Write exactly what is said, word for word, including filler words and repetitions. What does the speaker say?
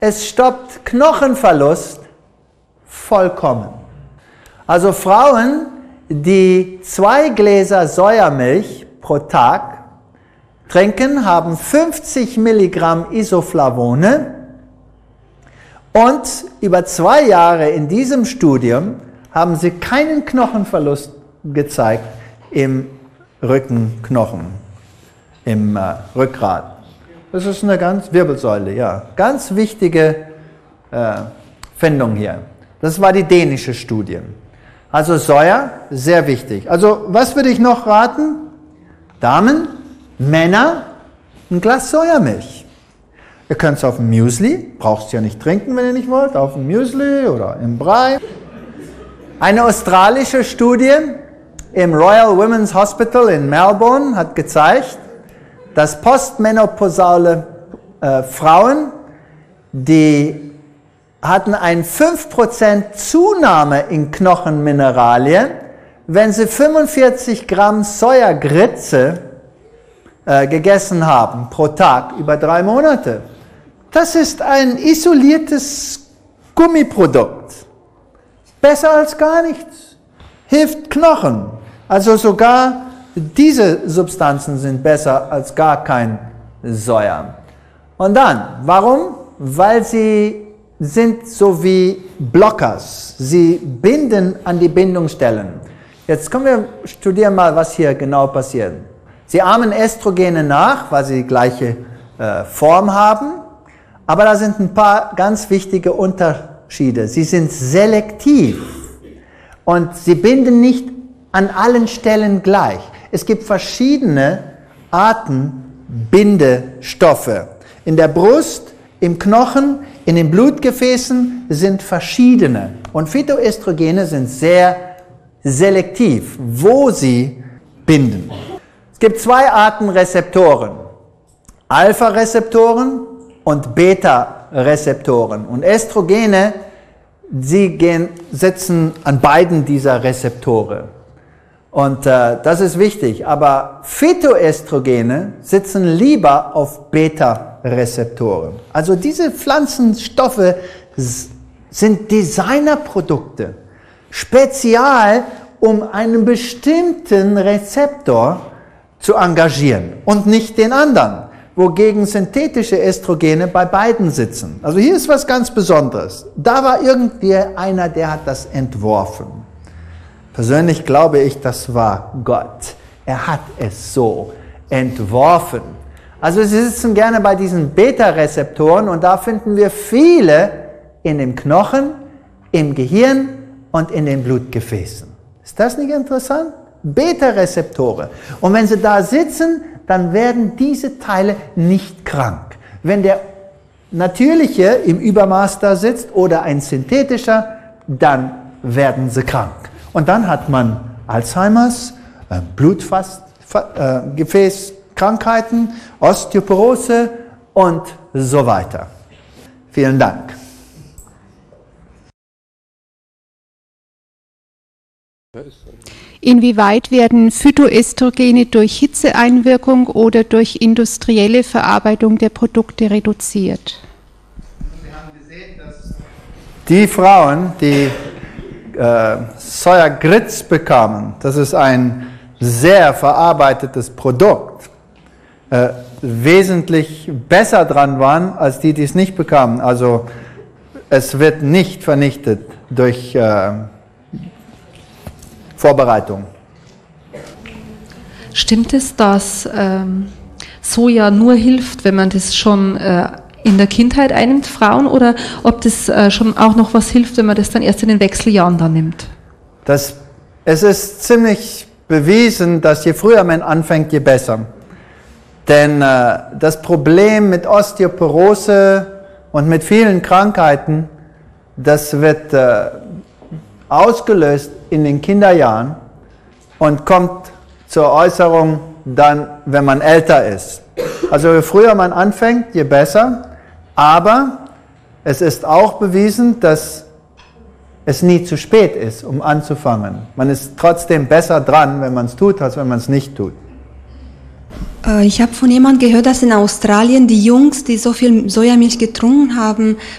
es stoppt Knochenverlust vollkommen. Also Frauen, die zwei Gläser Sojamilch pro Tag trinken, haben fünfzig Milligramm Isoflavone und über zwei Jahre in diesem Studium haben sie keinen Knochenverlust gezeigt im Rückenknochen, im äh, Rückgrat. Das ist eine ganz Wirbelsäule, ja. Ganz wichtige äh, Findung hier. Das war die dänische Studie. Also Soja, sehr wichtig. Also was würde ich noch raten? Damen, Männer, ein Glas Sojamilch. Ihr könnt es auf dem Müsli, braucht es ja nicht trinken, wenn ihr nicht wollt, auf dem Müsli oder im Brei. Eine australische Studie im Royal Women's Hospital in Melbourne hat gezeigt, dass postmenopausale äh, Frauen, die hatten eine fünf Prozent Zunahme in Knochenmineralien, wenn sie fünfundvierzig Gramm Sojagritze äh, gegessen haben pro Tag über drei Monate. Das ist ein isoliertes Gummiprodukt. Besser als gar nichts. Hilft Knochen. Also sogar diese Substanzen sind besser als gar kein Soja. Und dann, warum? Weil sie sind so wie Blockers. Sie binden an die Bindungsstellen. Jetzt kommen wir studieren mal, was hier genau passiert. Sie ahmen Estrogene nach, weil sie die gleiche äh, Form haben. Aber da sind ein paar ganz wichtige Unterschiede. Sie sind selektiv und sie binden nicht an allen Stellen gleich. Es gibt verschiedene Arten Bindestoffe. In der Brust, im Knochen, in den Blutgefäßen sind verschiedene. Und Phytoestrogene sind sehr selektiv, wo sie binden. Es gibt zwei Arten Rezeptoren. Alpha-Rezeptoren und Beta-Rezeptoren. Und Estrogene, sie gehen, sitzen an beiden dieser Rezeptoren. Und äh, das ist wichtig. Aber Phytoestrogene sitzen lieber auf Beta-Rezeptoren. Also diese Pflanzenstoffe sind Designerprodukte. Spezial, um einen bestimmten Rezeptor zu engagieren und nicht den anderen. Wogegen synthetische Estrogene bei beiden sitzen. Also hier ist was ganz Besonderes. Da war irgendwie einer, der hat das entworfen. Persönlich glaube ich, das war Gott. Er hat es so entworfen. Also sie sitzen gerne bei diesen Beta-Rezeptoren und da finden wir viele in dem Knochen, im Gehirn und in den Blutgefäßen. Ist das nicht interessant? Beta-Rezeptoren. Und wenn sie da sitzen, dann werden diese Teile nicht krank. Wenn der natürliche im Übermaß da sitzt oder ein synthetischer, dann werden sie krank. Und dann hat man Alzheimer's, äh, Blutgefäßkrankheiten, Osteoporose und so weiter. Vielen Dank. Inwieweit werden Phytoestrogene durch Hitzeeinwirkung oder durch industrielle Verarbeitung der Produkte reduziert? Wir haben gesehen, dass die Frauen, die äh, Sojagritz bekamen, das ist ein sehr verarbeitetes Produkt, äh, wesentlich besser dran waren, als die, die es nicht bekamen. Also es wird nicht vernichtet durch äh, Vorbereitung. Stimmt es, dass ähm, Soja nur hilft, wenn man das schon äh, in der Kindheit einnimmt, Frauen, oder ob das äh, schon auch noch was hilft, wenn man das dann erst in den Wechseljahren dann nimmt? Das, es ist ziemlich bewiesen, dass je früher man anfängt, je besser. Denn äh, das Problem mit Osteoporose und mit vielen Krankheiten, das wird äh, ausgelöst in den Kinderjahren und kommt zur Äußerung dann, wenn man älter ist. Also je früher man anfängt, je besser. Aber es ist auch bewiesen, dass es nie zu spät ist, um anzufangen. Man ist trotzdem besser dran, wenn man es tut, als wenn man es nicht tut. Ich habe von jemandem gehört, dass in Australien die Jungs, die so viel Sojamilch getrunken haben,